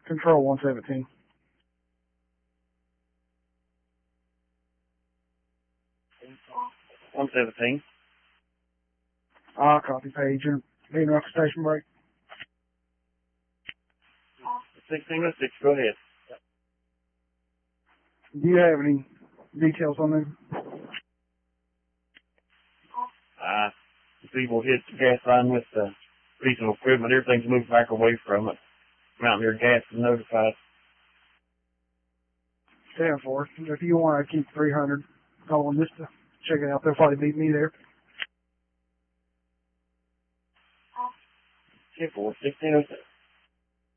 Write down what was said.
Control 117. Copy page. You're being off the station break. 1606, go ahead. Do you have any details on them? The people hit the gas line with the piece of equipment. Everything's moved back away from it. Mountaineer Gas is notified. Stand for it. If you want to keep 300 calling just to check it out, they'll probably meet me there. 1606.